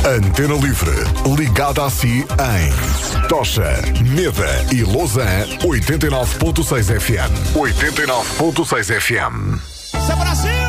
Antena Livre, ligada a si em Tocha, Meda e Lausanne, 89.6 FM. 89.6 FM. Isso é Brasil!